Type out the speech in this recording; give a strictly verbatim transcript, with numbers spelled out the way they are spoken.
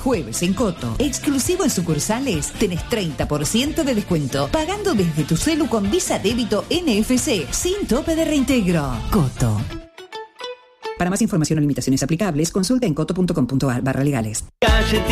jueves en Coto. Exclusivo en sucursales. Tenés treinta por ciento de descuento. Pagando desde tu celu con Visa Débito N F C. Sin tope de reintegro. Coto. Para más información o limitaciones aplicables, consulta en coto punto com punto ar barra legales.